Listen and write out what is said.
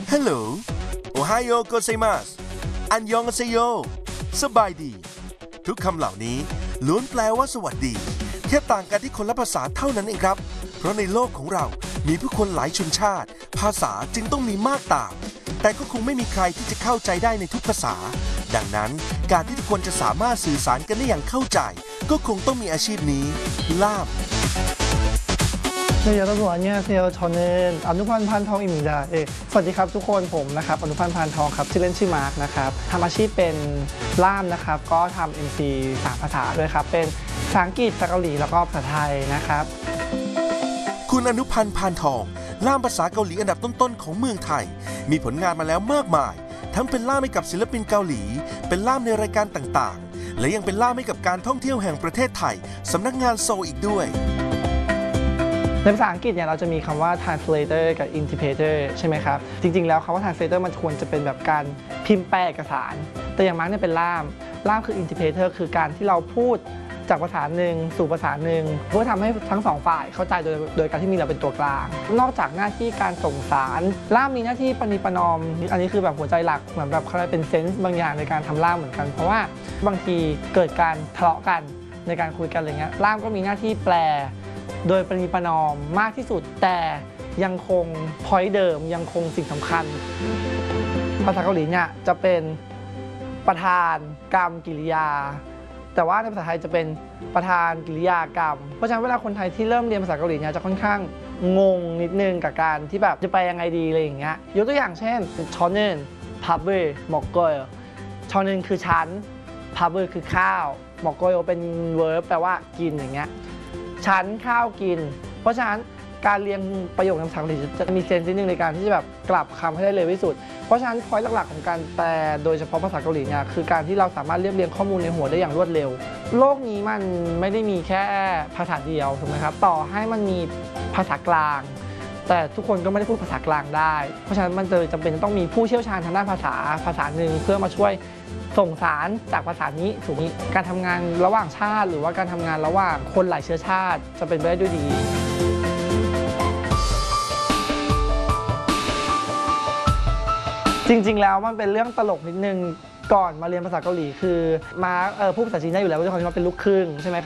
Hello โอไฮโอโกเซมัสอันยองอาเซโยสบายดีทุกคำเหล่านี้ล้วนแปลว่าสวัสดีแค่ต่างกันที่คนละภาษาเท่านั้นเองครับเพราะในโลกของเรามีผู้คนหลายชนชาติภาษาจึงต้องมีมากต่างแต่ก็คงไม่มีใครที่จะเข้าใจได้ในทุกภาษาดังนั้นการที่ทุกคนจะสามารถสื่อสารกันได้อย่างเข้าใจก็คงต้องมีอาชีพนี้ล่าม 네, 여러분 안녕하세요. 저는 어누판 판ทอง입니다. 예, สวัสดีครับทุกคนผมนะครับอนุพันธ์ พานทองครับชื่อเล่นชื่อมาร์คนะครับทำอาชีพเป็นล่ามนะครับก็ทำ MC 3 ภาษาด้วยครับเป็นภาษาอังกฤษภาษาเกาหลีแล้วก็ภาษาไทยนะครับคุณอนุพันธ์ พานทองล่ามภาษาเกาหลีอันดับต้นๆของเมืองไทยมีผลงานมาแล้วมากมายทั้งเป็นล่ามให้กับศิลปินเกาหลีเป็นล่ามในรายการต่างๆและยังเป็นล่ามให้กับการท่องเที่ยวแห่งประเทศไทยสำนักงานโซลอีกด้วยในภาษาอังกฤษเนี่ยเราจะมีคำว่า translator กับ interpreter ใช่ไหมครับจริงๆแล้วคำว่า translator มันควรจะเป็นแบบการพิมพ์แปลเอกสารแต่อย่างมาร์กเนี่ยเป็นล่ามคือ interpreter คือการที่เราพูดจากภาษาหนึ่งสู่ภาษาหนึ่งเพื่อทำให้ทั้งสองฝ่ายเข้าใจโดยการที่มีเราเป็นตัวกลางนอกจากหน้าที่การส่งสารล่ามมีหน้าที่ประนีประนอมอันนี้คือแบบหัวใจหลักเหมือนแบบเขาเรียกเป็นเซนส์บางอย่างในการทำล่ามเหมือนกันเพราะว่าบางทีเกิดการทะเลาะกันในการคุยกันอะไรเงี้ยล่ามก็มีหน้าที่แปลโดยประนีประนอมมากที่สุดแต่ยังคง point เดิมยังคงสิ่งสำคัญภาษาเกาหลีเนี่ยจะเป็นประธานกรรมกิริยาแต่ว่าในภาษาไทยจะเป็นประธานกิริยากรรมเพราะฉะนั้นเวลาคนไทยที่เริ่มเรียนภาษาเกาหลีเนี่ยจะค่อนข้างงงนิดนึงกับการที่แบบจะไปยังไงดีอะไรอย่างเงี้ยยกตัวอย่างเช่นชอนึนพับเบอร์หมอกโกยชอนึนคือชั้นพับเบอร์คือข้าวหมอกโกยเป็นเวิร์บแปลว่ากินอย่างเงี้ยชั้นข้าวกินเพราะฉะนั้นการเรียงประโยคในภาษาเกาหลีจะมีเซนส์นิดนึงในการที่จะแบบกลับคำให้ได้เร็วที่สุดเพราะฉะนั้นพอยต์หลักๆของการแปลโดยเฉพาะภาษาเกาหลีเนี่ยคือการที่เราสามารถเรียบเรียงข้อมูลในหัวได้อย่างรวดเร็วโลกนี้มันไม่ได้มีแค่ภาษาเดียวถูกไหมครับต่อให้มันมีภาษากลางแต่ทุกคนก็ไม่ได้พูดภาษากลางได้เพราะฉะนั้นมันเลยจำเป็นต้องมีผู้เชี่ยวชาญทางด้านภาษาหนึ่งเพื่อมาช่วยส่งสารจากภาษานี้สู่นี้การทำงานระหว่างชาติหรือว่าการทำงานระหว่างคนหลายเชื้อชาติจะเป็นไปได้ด้วยดีจริงๆแล้วมันเป็นเรื่องตลกนิดนึงก่อนมาเรียนภาษาเกาหลีคือมาพูดภาษาจีนได้อยู่แล้วด้วยความที่ว่าเป็นลูกครึ่งใช่ไหม